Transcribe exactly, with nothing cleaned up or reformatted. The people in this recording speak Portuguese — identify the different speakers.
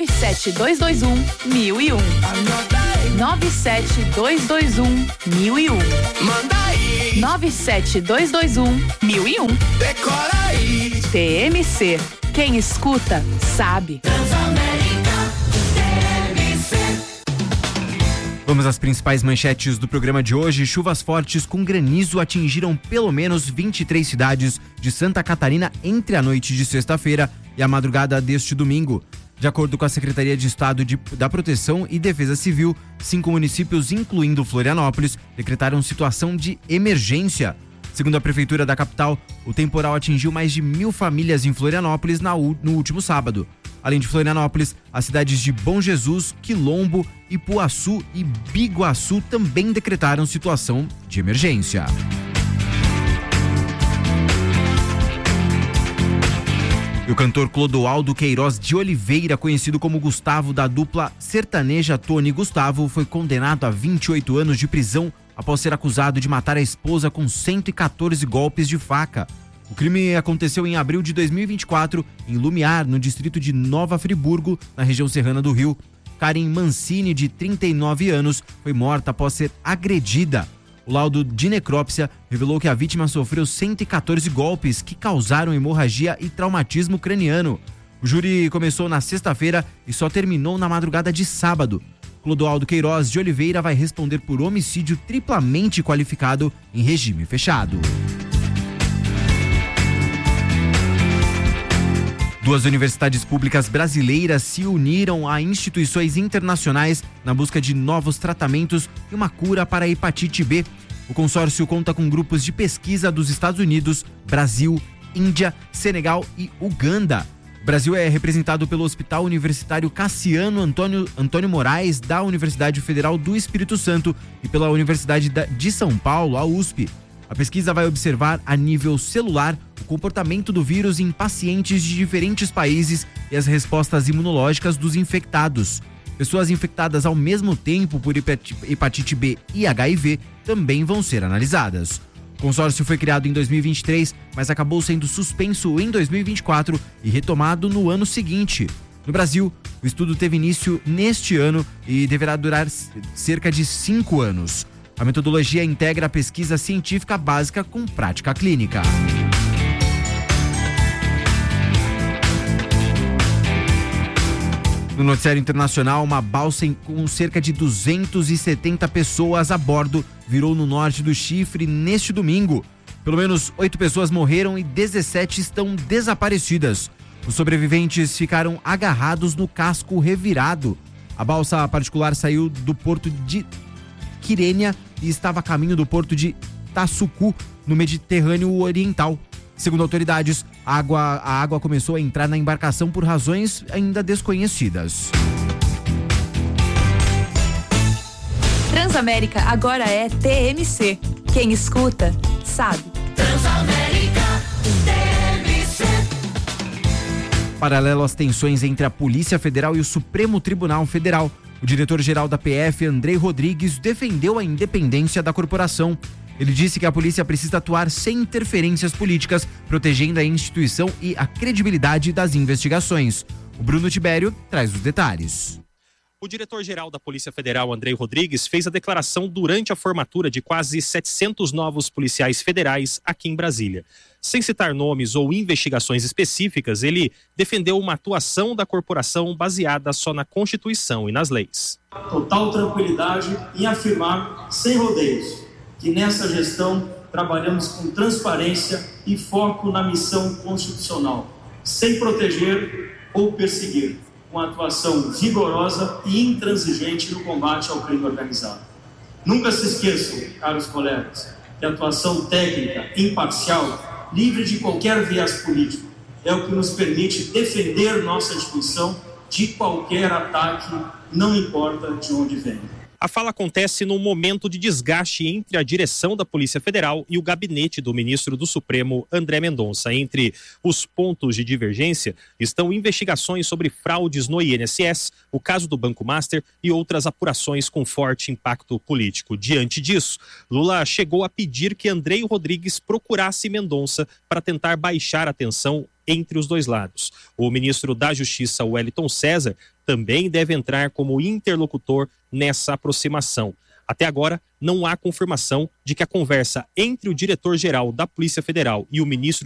Speaker 1: nove sete dois dois um, mil e um. nove sete dois dois um, mil e um.
Speaker 2: Manda aí.
Speaker 1: nove sete dois dois um, mil e um.
Speaker 2: Decora aí.
Speaker 1: T M C. Quem escuta, sabe.
Speaker 2: Transamérica, T M C.
Speaker 3: Vamos às principais manchetes do programa de hoje. Chuvas fortes com granizo atingiram pelo menos vinte e três cidades de Santa Catarina entre a noite de sexta-feira e a madrugada deste domingo. De acordo com a Secretaria de Estado de, da Proteção e Defesa Civil, cinco municípios, incluindo Florianópolis, decretaram situação de emergência. Segundo a Prefeitura da capital, o temporal atingiu mais de mil famílias em Florianópolis na, no último sábado. Além de Florianópolis, as cidades de Bom Jesus, Quilombo, Ipuaçu e Biguaçu também decretaram situação de emergência. E o cantor Clodoaldo Queiroz de Oliveira, conhecido como Gustavo, da dupla sertaneja Tony e Gustavo, foi condenado a vinte e oito anos de prisão após ser acusado de matar a esposa com cento e quatorze golpes de faca. O crime aconteceu em abril de dois mil e vinte e quatro, em Lumiar, no distrito de Nova Friburgo, na região serrana do Rio. Karen Mancini, de trinta e nove anos, foi morta após ser agredida. O laudo de necrópsia revelou que a vítima sofreu cento e quatorze golpes que causaram hemorragia e traumatismo craniano. O júri começou na sexta-feira e só terminou na madrugada de sábado. Clodoaldo Queiroz de Oliveira vai responder por homicídio triplamente qualificado em regime fechado. Duas universidades públicas brasileiras se uniram a instituições internacionais na busca de novos tratamentos e uma cura para a hepatite B. O consórcio conta com grupos de pesquisa dos Estados Unidos, Brasil, Índia, Senegal e Uganda. O Brasil é representado pelo Hospital Universitário Cassiano Antônio, Antônio Moraes, da Universidade Federal do Espírito Santo, e pela Universidade de São Paulo, a U S P. A pesquisa vai observar a nível celular o comportamento do vírus em pacientes de diferentes países e as respostas imunológicas dos infectados. Pessoas infectadas ao mesmo tempo por hepatite B e H I V também vão ser analisadas. O consórcio foi criado em dois mil e vinte e três, mas acabou sendo suspenso em dois mil e vinte e quatro e retomado no ano seguinte. No Brasil, o estudo teve início neste ano e deverá durar cerca de cinco anos. A metodologia integra a pesquisa científica básica com prática clínica. No noticiário internacional, uma balsa com cerca de duzentas e setenta pessoas a bordo virou no norte do Chipre neste domingo. Pelo menos oito pessoas morreram e dezessete estão desaparecidas. Os sobreviventes ficaram agarrados no casco revirado. A balsa particular saiu do porto de Quirênia e estava a caminho do porto de Tassucu, no Mediterrâneo Oriental. Segundo autoridades, a água, a água começou a entrar na embarcação por razões ainda desconhecidas.
Speaker 1: Transamérica agora é T M C. Quem escuta, sabe.
Speaker 2: Transamérica, T M C.
Speaker 3: Paralelo às tensões entre a Polícia Federal e o Supremo Tribunal Federal, o diretor-geral da P F, Andrei Rodrigues, defendeu a independência da corporação. Ele disse que a polícia precisa atuar sem interferências políticas, protegendo a instituição e a credibilidade das investigações. O Bruno Tibério traz os detalhes.
Speaker 4: O diretor-geral da Polícia Federal, Andrei Rodrigues, fez a declaração durante a formatura de quase setecentos novos policiais federais aqui em Brasília. Sem citar nomes ou investigações específicas, ele defendeu uma atuação da corporação baseada só na Constituição e nas leis.
Speaker 5: Total tranquilidade em afirmar, sem rodeios, que nessa gestão trabalhamos com transparência e foco na missão constitucional, sem proteger ou perseguir, com atuação vigorosa e intransigente no combate ao crime organizado. Nunca se esqueçam, caros colegas, que a atuação técnica, imparcial, livre de qualquer viés político, é o que nos permite defender nossa instituição de qualquer ataque, não importa de onde venha.
Speaker 4: A fala acontece num momento de desgaste entre a direção da Polícia Federal e o gabinete do ministro do Supremo, André Mendonça. Entre os pontos de divergência estão investigações sobre fraudes no I N S S, o caso do Banco Master e outras apurações com forte impacto político. Diante disso, Lula chegou a pedir que Andrei Rodrigues procurasse Mendonça para tentar baixar a tensão entre os dois lados. O ministro da Justiça, Wellington César, também deve entrar como interlocutor nessa aproximação. Até agora, não há confirmação de que a conversa entre o diretor-geral da Polícia Federal e o ministro